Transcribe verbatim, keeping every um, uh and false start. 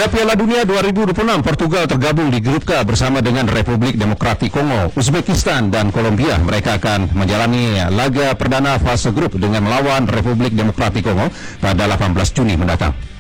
Pada Piala Dunia dua ribu dua puluh enam, Portugal tergabung di grup K bersama dengan Republik Demokratik Kongo, Uzbekistan, dan Kolombia. Mereka akan menjalani laga perdana fase grup dengan melawan Republik Demokratik Kongo pada delapan belas Juni mendatang.